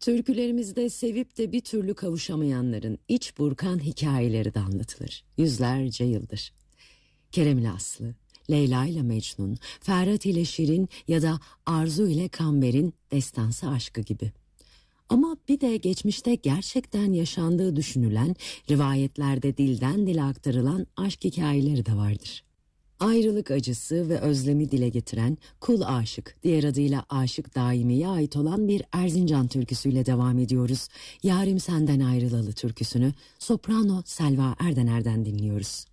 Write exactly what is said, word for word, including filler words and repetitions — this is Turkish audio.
Türkülerimizde sevip de bir türlü kavuşamayanların iç burkan hikayeleri de anlatılır. Yüzlerce yıldır. Kerem ile Aslı, Leyla ile Mecnun, Ferhat ile Şirin ya da Arzu ile Kamber'in destansı aşkı gibi. Ama bir de geçmişte gerçekten yaşandığı düşünülen, rivayetlerde dilden dile aktarılan aşk hikayeleri de vardır. Ayrılık acısı ve özlemi dile getiren Kul Aşık, diğer adıyla Aşık Daimi'ye ait olan bir Erzincan türküsüyle devam ediyoruz. Yarim Senden Ayrılalı türküsünü soprano Selva Erdener'den dinliyoruz.